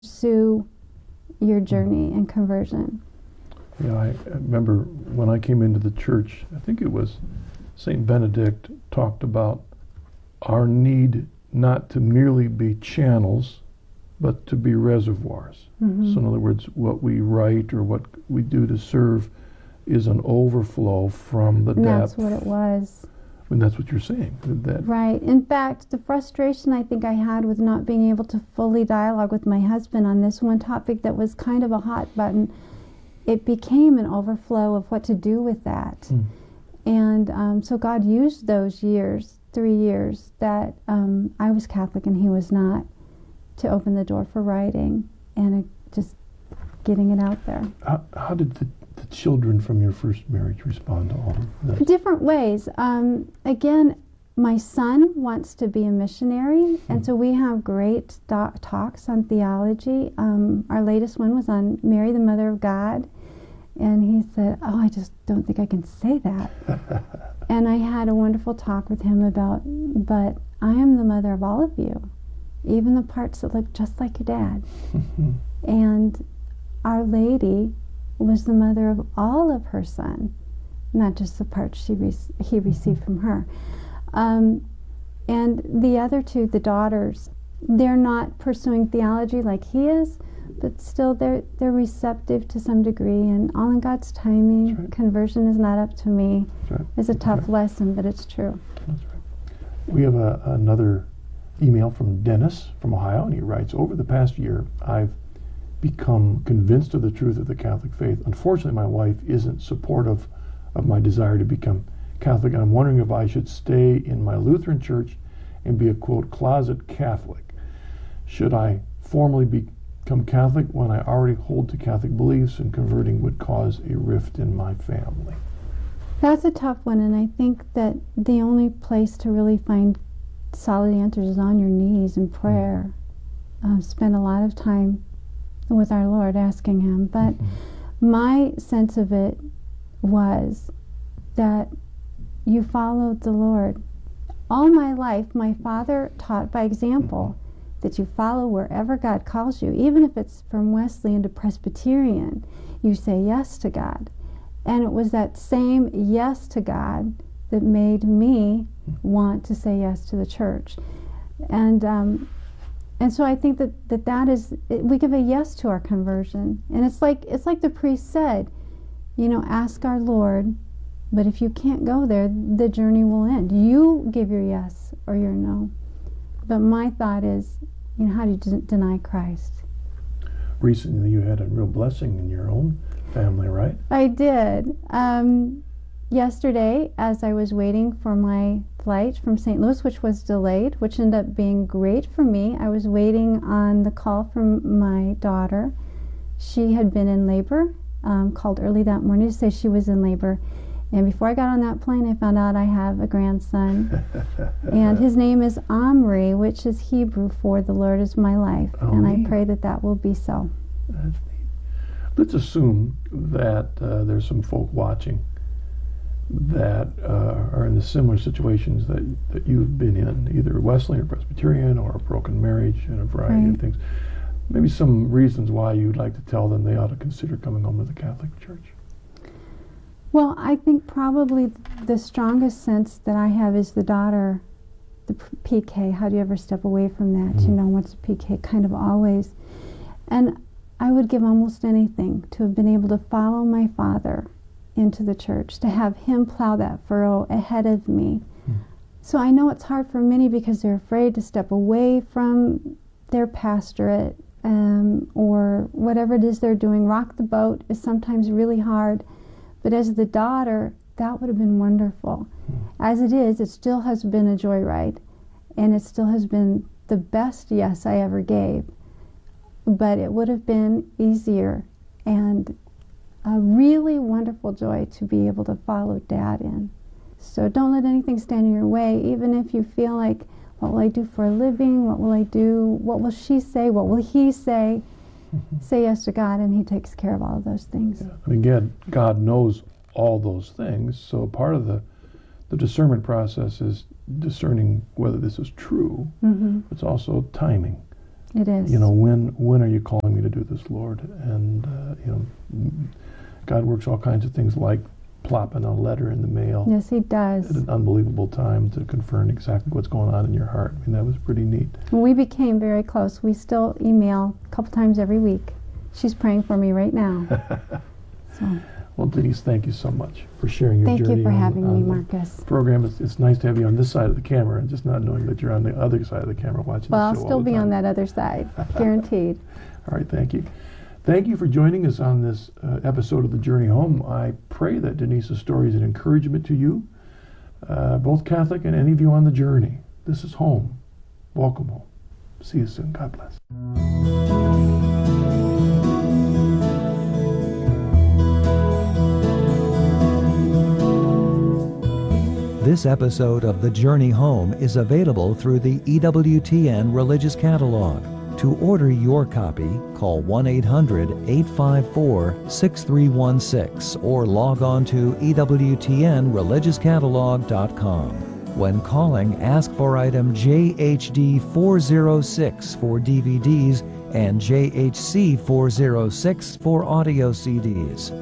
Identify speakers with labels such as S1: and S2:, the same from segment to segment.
S1: pursue your journey and conversion.
S2: Yeah, I remember when I came into the church, I think it was St. Benedict talked about our need not to merely be channels, but to be reservoirs.
S1: Mm-hmm.
S2: So in other words, what we write or what we do to serve is an overflow from the
S1: And
S2: depth.
S1: that's what it was.
S2: And that's what you're saying. That
S1: Right. In fact, the frustration I think I had with not being able to fully dialogue with my husband on this one topic that was kind of a hot button, it became an overflow of what to do with that. And so God used those years, 3 years, that I was Catholic and he was not, to open the door for writing and just getting it out there.
S2: How did the children from your first marriage respond to all of this?
S1: Different ways. Again, my son wants to be a missionary, and so we have great talks on theology. Our latest one was on Mary, the Mother of God, and he said, "Oh, I just don't think I can say that." And I had a wonderful talk with him about, but I am the mother of all of you, even the parts that look just like your dad. And Our Lady was the mother of all of her son, not just the parts he received from her. And the other two, the daughters, they're not pursuing theology like he is, but still they're receptive to some degree, and all in God's timing.
S2: That's right.
S1: Conversion is not up to me.
S2: That's right.
S1: It's a tough
S2: That's
S1: lesson, but it's true.
S2: That's right. We have another email from Dennis from Ohio, and he writes, "Over the past year, I've become convinced of the truth of the Catholic faith. Unfortunately, my wife isn't supportive of my desire to become Catholic, and I'm wondering if I should stay in my Lutheran church and be a, quote, closet Catholic. Should I formally become Catholic when I already hold to Catholic beliefs, and converting would cause a rift in my family?"
S1: That's a tough one, and I think that the only place to really find solid answers is on your knees in prayer. Spend a lot of time with our Lord asking him. But my sense of it was that you followed the Lord. All my life, my father taught by example that you follow wherever God calls you, even if it's from Wesleyan to Presbyterian, you say yes to God. And it was that same yes to God that made me want to say yes to the church. And so I think that is, we give a yes to our conversion. And it's like the priest said, ask our Lord, but if you can't go there, the journey will end. You give your yes or your no. But my thought is, how do you deny Christ?
S2: Recently you had a real blessing in your own family, right?
S1: I did. Yesterday, as I was waiting for my flight from St. Louis, which was delayed, which ended up being great for me, I was waiting on the call from my daughter. She had been in labor, called early that morning to say she was in labor. And before I got on that plane, I found out I have a grandson. And his name is Omri, which is Hebrew for "the Lord is my life." And I pray that will be so.
S2: That's neat. Let's assume that there's some folk watching that are in the similar situations that you've been in, either Wesleyan or Presbyterian or a broken marriage and a variety of things. Maybe some reasons why you'd like to tell them they ought to consider coming home to the Catholic Church.
S1: Well, I think probably the strongest sense that I have is the daughter, the PK. How do you ever step away from that? What's PK? Kind of always. And I would give almost anything to have been able to follow my father into the church, to have him plow that furrow ahead of me. So I know it's hard for many because they're afraid to step away from their pastorate or whatever it is they're doing. Rock the boat is sometimes really hard. But as the daughter, that would have been wonderful. As it is, it still has been a joyride, and it still has been the best yes I ever gave. But it would have been easier and a really wonderful joy to be able to follow Dad in. So don't let anything stand in your way, even if you feel like, what will I do for a living? What will I do? What will she say? What will he say? Say yes to God, and he takes care of all of those things.
S2: Yeah. I mean, again, God knows all those things, so part of the discernment process is discerning whether this is true. It's also timing.
S1: It is.
S2: When are you calling me to do this, Lord? And God works all kinds of things, like plopping a letter in the mail.
S1: Yes, He does.
S2: At an unbelievable time to confirm exactly what's going on in your heart. I mean, that was pretty neat.
S1: We became very close. We still email a couple times every week. She's praying for me right now. So.
S2: Well, Denise, thank you so much for sharing your journey.
S1: Thank you for having me,
S2: the
S1: Marcus.
S2: Program. It's nice to have you on this side of the camera and just not knowing that you're on the other side of the camera watching the show.
S1: Well, I'll
S2: all
S1: still
S2: the
S1: be
S2: time.
S1: on that other side, guaranteed.
S2: All right, thank you. Thank you for joining us on this episode of The Journey Home. I pray that Denise's story is an encouragement to you, both Catholic and any of you on the journey. This is home. Welcome home. See you soon. God bless.
S3: This episode of The Journey Home is available through the EWTN Religious Catalog. To order your copy, call 1-800-854-6316 or log on to EWTNReligiousCatalog.com. When calling, ask for item JHD 406 for DVDs and JHC 406 for audio CDs.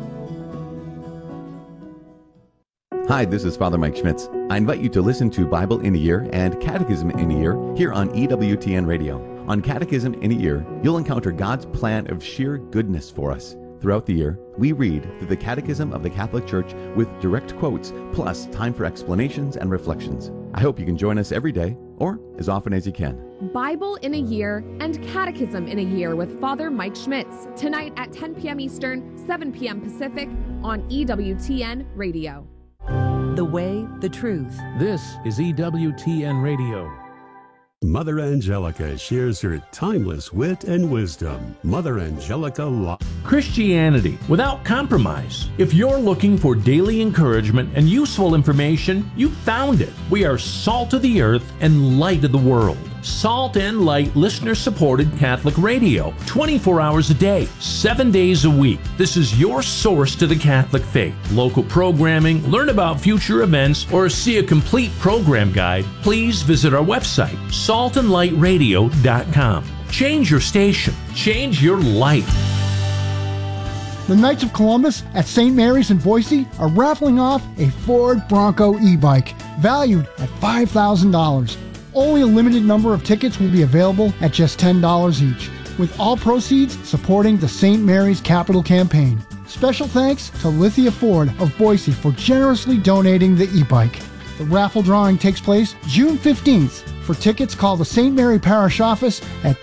S4: Hi, this is Father Mike Schmitz. I invite you to listen to Bible in a Year and Catechism in a Year here on EWTN Radio. On Catechism in a Year, you'll encounter God's plan of sheer goodness for us. Throughout the year, we read through the Catechism of the Catholic Church with direct quotes, plus time for explanations and reflections. I hope you can join us every day, or as often as you can.
S5: Bible in a Year and Catechism in a Year with Father Mike Schmitz, tonight at 10 p.m. Eastern, 7 p.m. Pacific, on EWTN Radio.
S6: The way, the truth.
S7: This is EWTN Radio.
S8: Mother Angelica shares her timeless wit and wisdom. Mother Angelica Live.
S7: Christianity without compromise. If you're looking for daily encouragement and useful information, you found it. We are salt of the earth and light of the world. Salt and Light listener-supported Catholic radio, 24 hours a day, 7 days a week. This is your source to the Catholic faith. Local programming, learn about future events, or see a complete program guide, please visit our website, saltandlightradio.com. Change your station. Change your life.
S9: The Knights of Columbus at St. Mary's in Boise are raffling off a Ford Bronco e-bike valued at $5,000. Only a limited number of tickets will be available at just $10 each, with all proceeds supporting the St. Mary's Capital Campaign. Special thanks to Lithia Ford of Boise for generously donating the e-bike. The raffle drawing takes place June 15th. For tickets, call the St. Mary Parish Office at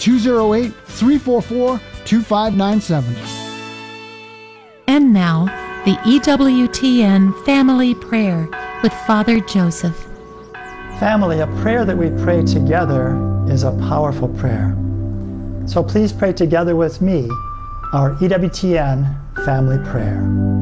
S9: 208-344-2597.
S10: And now, the EWTN Family Prayer with Father Joseph.
S11: Family, a prayer that we pray together is a powerful prayer. So please pray together with me our EWTN Family Prayer.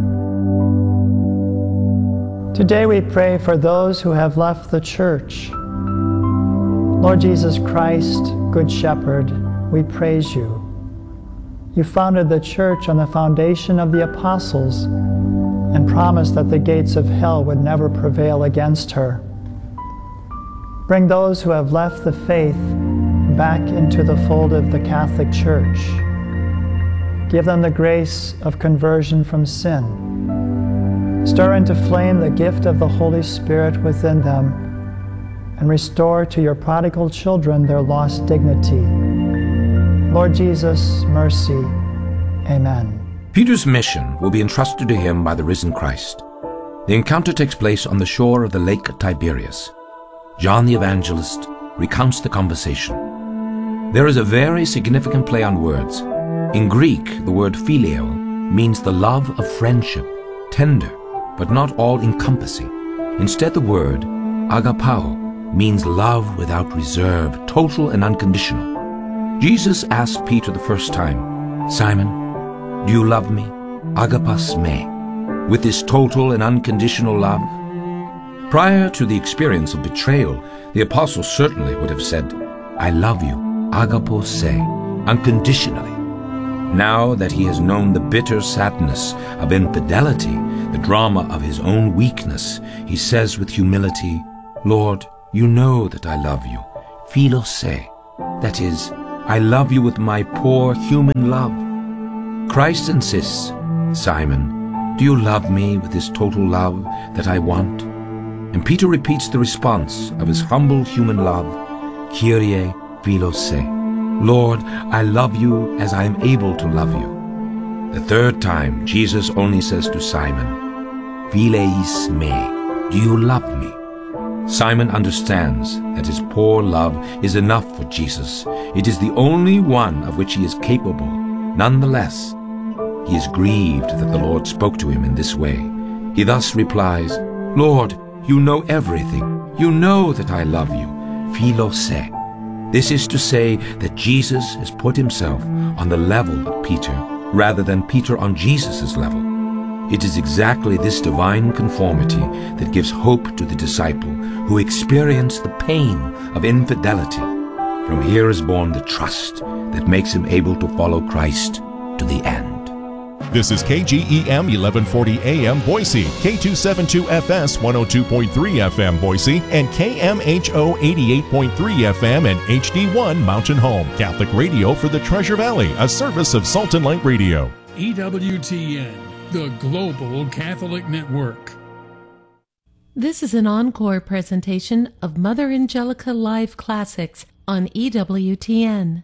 S11: Today we pray for those who have left the church. Lord Jesus Christ, Good Shepherd, we praise you. You founded the church on the foundation of the apostles and promised that the gates of hell would never prevail against her. Bring those who have left the faith back into the fold of the Catholic Church. Give them the grace of conversion from sin. Stir into flame the gift of the Holy Spirit within them, and restore to your prodigal children their lost dignity. Lord Jesus, mercy. Amen.
S12: Peter's mission will be entrusted to him by the risen Christ. The encounter takes place on the shore of the Lake Tiberias. John the Evangelist recounts the conversation. There is a very significant play on words. In Greek, the word phileo means the love of friendship, tender, but not all-encompassing. Instead, the word agapao means love without reserve, total and unconditional. Jesus asked Peter the first time, "Simon, do you love me? Agapas me," with this total and unconditional love? Prior to the experience of betrayal, the apostle certainly would have said, "I love you, agapos se," unconditionally. Now that he has known the bitter sadness of infidelity, the drama of his own weakness, he says with humility, "Lord, you know that I love you, philo se," that is, I love you with my poor human love. Christ insists, Simon, do you love me with this total love that I want? And Peter repeats the response of his humble human love, Kyrie philose. Lord, I love you as I am able to love you. The third time, Jesus only says to Simon, Phileis me, do you love me? Simon understands that his poor love is enough for Jesus. It is the only one of which he is capable. Nonetheless, he is grieved that the Lord spoke to him in this way. He thus replies, Lord, you know everything. You know that I love you. Philose. This is to say that Jesus has put himself on the level of Peter, rather than Peter on Jesus' level. It is exactly this divine conformity that gives hope to the disciple who experienced the pain of infidelity. From here is born the trust that makes him able to follow Christ to the end.
S13: This is KGEM 1140 AM Boise, K272FS 102.3 FM Boise, and KMHO 88.3 FM and HD1 Mountain Home. Catholic radio for the Treasure Valley, a service of Salt and Light Radio.
S14: EWTN, the Global Catholic Network.
S10: This is an encore presentation of Mother Angelica Live Classics on EWTN.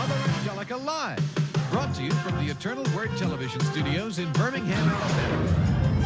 S15: Live, brought to you from the Eternal Word Television Studios in Birmingham, Alabama.